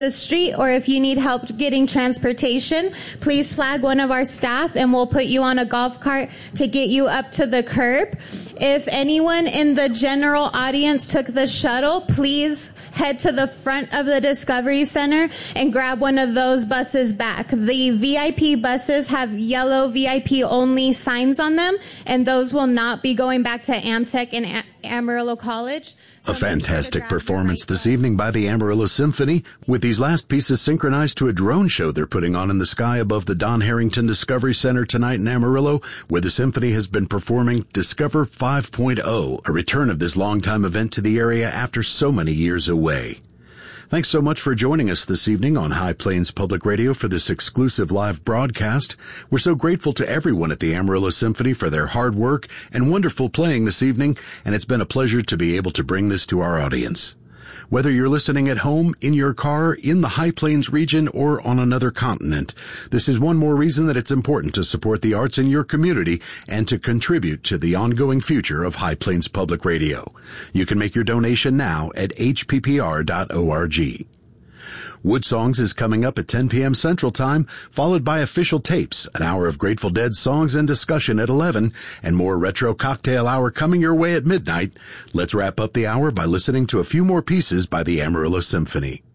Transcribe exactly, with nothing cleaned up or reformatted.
the street, or if you need help getting transportation, please flag one of our staff and we'll put you on a golf cart to get you up to the curb. If anyone in the general audience took the shuttle, please head to the front of the Discovery Center and grab one of those buses back. The V I P buses have yellow V I P only signs on them, and those will not be going back to Amtech and A- Amarillo College. So a fantastic performance this evening by the Amarillo Symphony, with these last pieces synchronized to a drone show they're putting on in the sky above the Don Harrington Discovery Center tonight in Amarillo, where the symphony has been performing Discover five point oh, a return of this longtime event to the area after so many years away. Thanks so much for joining us this evening on High Plains Public Radio for this exclusive live broadcast. We're so grateful to everyone at the Amarillo Symphony for their hard work and wonderful playing this evening, and it's been a pleasure to be able to bring this to our audience. Whether you're listening at home, in your car, in the High Plains region, or on another continent, this is one more reason that it's important to support the arts in your community and to contribute to the ongoing future of High Plains Public Radio. You can make your donation now at h p p r dot org. Wood Songs is coming up at ten p.m. Central Time, followed by Official Tapes, an hour of Grateful Dead songs and discussion at eleven, and more Retro Cocktail Hour coming your way at midnight. Let's wrap up the hour by listening to a few more pieces by the Amarillo Symphony.